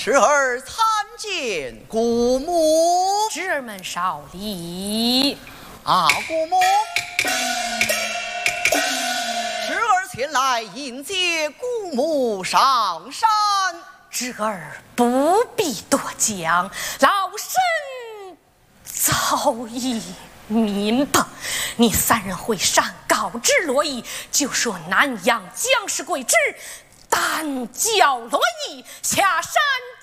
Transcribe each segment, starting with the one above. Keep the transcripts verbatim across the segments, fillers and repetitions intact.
侄儿参见姑母。 侄儿们少礼。 啊，姑母，侄儿前来迎接姑母上山。 侄儿不必多讲，老身早已明白。你三人会上告知罗毅，就说南阳将士贵之，单叫罗毅下山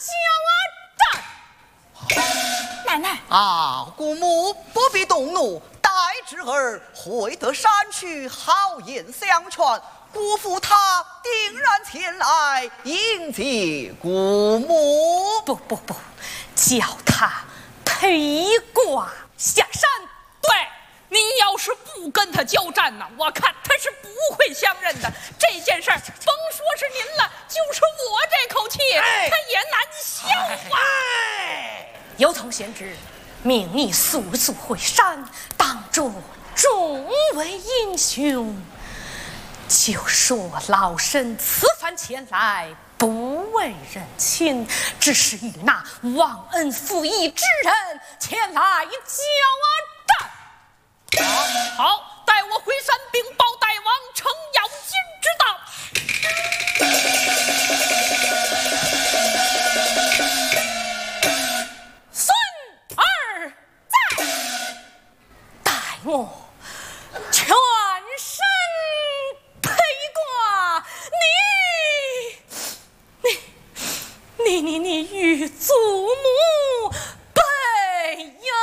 交战。奶奶啊，姑母不必动怒，待侄儿回得山去，好言相劝。姑父他定然前来迎接姑母。 不不不，叫他披挂下山。 对，你要是不跟他交战呢，我看他是不会相认的。这件事儿，甭说是您了，就是我这口气， 哎、 他也难消啊。 哎、 有同贤侄，命你速速回山，当着众位英雄，就说老身此番前来不为人亲，只是与那忘恩负义之人前来交战。 好，待我回山禀报大王程咬金知道。 孙儿在，待我求